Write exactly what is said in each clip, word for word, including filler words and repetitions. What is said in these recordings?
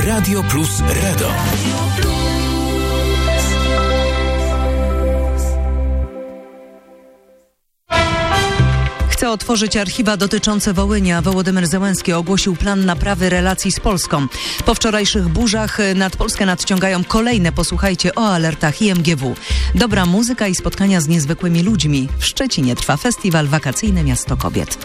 Radio Plus Radom. Chce otworzyć archiwa dotyczące Wołynia. Wołodymyr Zełenski ogłosił plan naprawy relacji z Polską. Po wczorajszych burzach nad Polskę nadciągają kolejne, posłuchajcie, o alertach I M G W. Dobra muzyka i spotkania z niezwykłymi ludźmi. W Szczecinie trwa festiwal wakacyjny Miasto Kobiet.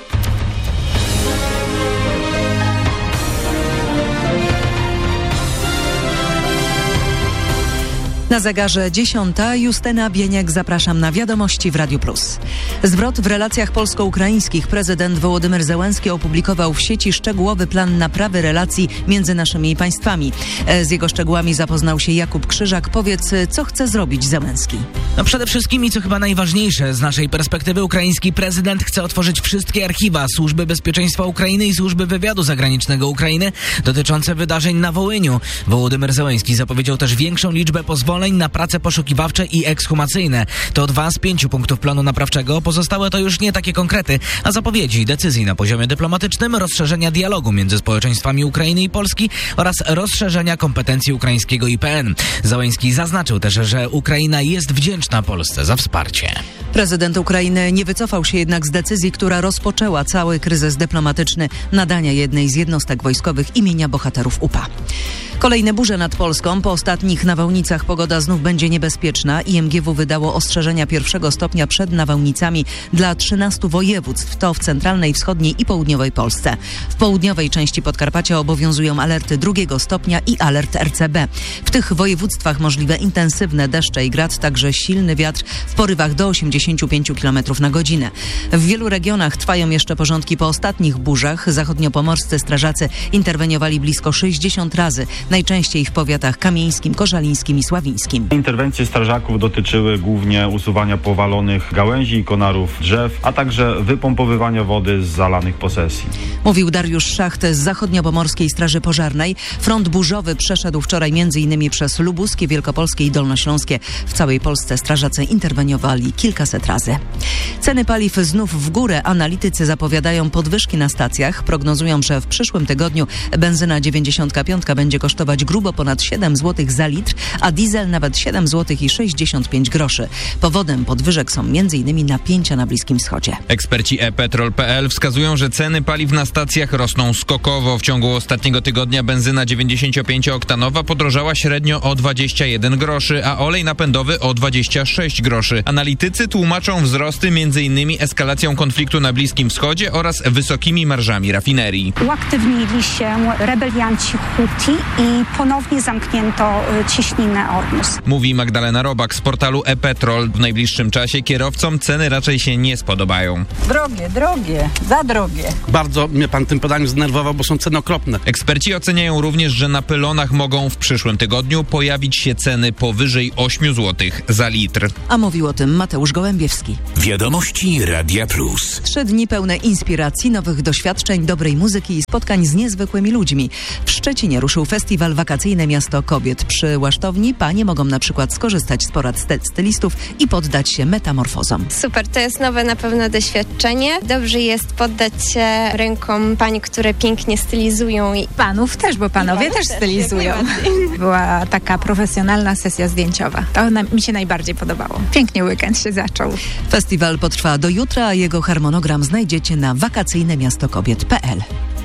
Na zegarze dziesiąta. Justyna Bieniek, zapraszam na wiadomości w Radiu Plus. Zwrot w relacjach polsko-ukraińskich. Prezydent Wołodymyr Zełenski opublikował w sieci szczegółowy plan naprawy relacji między naszymi państwami. Z jego szczegółami zapoznał się Jakub Krzyżak. Powiedz, co chce zrobić Zełenski? No przede wszystkim i co chyba najważniejsze z naszej perspektywy, ukraiński prezydent chce otworzyć wszystkie archiwa Służby Bezpieczeństwa Ukrainy i Służby Wywiadu Zagranicznego Ukrainy dotyczące wydarzeń na Wołyniu. Wołodymyr Zełenski zapowiedział też większą liczbę pozwoleń na prace poszukiwawcze i ekshumacyjne. To dwa z pięciu punktów planu naprawczego. Pozostałe to już nie takie konkrety, a zapowiedzi decyzji na poziomie dyplomatycznym, rozszerzenia dialogu między społeczeństwami Ukrainy i Polski oraz rozszerzenia kompetencji ukraińskiego I P N. Zełenski zaznaczył też, że Ukraina jest wdzięczna Polsce za wsparcie. Prezydent Ukrainy nie wycofał się jednak z decyzji, która rozpoczęła cały kryzys dyplomatyczny, nadania jednej z jednostek wojskowych imienia bohaterów U P A. Kolejne burze nad Polską. Po ostatnich nawałnicach pogoda znów będzie niebezpieczna. I M G W wydało ostrzeżenia pierwszego stopnia przed nawałnicami dla trzynastu województw. To w centralnej, wschodniej i południowej Polsce. W południowej części Podkarpacia obowiązują alerty drugiego stopnia i alert R C B. W tych województwach możliwe intensywne deszcze i grad, także silny wiatr w porywach do osiemdziesięciu pięciu kilometrów na godzinę. W wielu regionach trwają jeszcze porządki po ostatnich burzach. Zachodniopomorscy strażacy interweniowali blisko sześćdziesiąt razy. Najczęściej w powiatach kamieńskim, koszalińskim i sławińskim. Interwencje strażaków dotyczyły głównie usuwania powalonych gałęzi i konarów drzew, a także wypompowywania wody z zalanych posesji. Mówił Dariusz Szacht z Zachodniopomorskiej Straży Pożarnej. Front burzowy przeszedł wczoraj m.in. przez Lubuskie, Wielkopolskie i Dolnośląskie. W całej Polsce strażacy interweniowali kilkaset razy. Ceny paliw znów w górę. Analitycy zapowiadają podwyżki na stacjach. Prognozują, że w przyszłym tygodniu benzyna dziewięćdziesiątka piątka będzie kosztować grubo ponad siedem złotych za litr, a diesel nawet siedem złotych i sześćdziesiąt pięć groszy. Powodem podwyżek są m.in. napięcia na Bliskim Wschodzie. Eksperci e petrol kropka pe el wskazują, że ceny paliw na stacjach rosną skokowo. W ciągu ostatniego tygodnia benzyna dziewięćdziesięciopięciooktanowa podrożała średnio o dwadzieścia jeden groszy, a olej napędowy o dwadzieścia sześć groszy. Analitycy tłumaczą wzrosty m.in. eskalacją konfliktu na Bliskim Wschodzie oraz wysokimi marżami rafinerii. Uaktywnili się rebelianci Huti i ponownie zamknięto cieśninę Ormus. Mówi Magdalena Robak z portalu e petrol. W najbliższym czasie kierowcom ceny raczej się nie spodobają. Drogie, drogie, za drogie. Bardzo mnie pan tym podaniem zdenerwował, bo są ceny okropne. Eksperci oceniają również, że na pylonach mogą w przyszłym tygodniu pojawić się ceny powyżej ośmiu złotych za litr. A mówił o tym Mateusz Gołębiewski. Wiadomości Radia Plus. Trzy dni pełne inspiracji, nowych doświadczeń, dobrej muzyki i spotkań z niezwykłymi ludźmi. W Szczecinie ruszył festiwal wakacyjny Miasto Kobiet. Przy Łasztowni panie mogą na przykład skorzystać z porad stylistów i poddać się metamorfozom. Super, to jest nowe na pewno doświadczenie. Dobrze jest poddać się rękom pań, które pięknie stylizują. I panów też, bo panowie też, też stylizują. Była taka profesjonalna sesja zdjęciowa. To na, mi się najbardziej podobało. Pięknie weekend się zaczął. Festiwal potrwa do jutra, a jego harmonogram znajdziecie na wakacyjne miasto kobiet kropka pe el.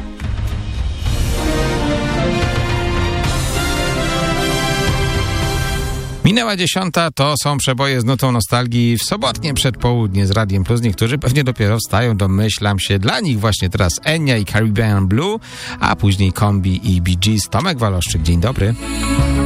Minęła dziesiąta, to są przeboje z nutą nostalgii w sobotnie przedpołudnie z Radiem Plus. Niektórzy pewnie dopiero wstają, domyślam się. Dla nich właśnie teraz Enya i Caribbean Blue, a później Kombi i Bee Gees. Tomek Waloszczyk, dzień dobry.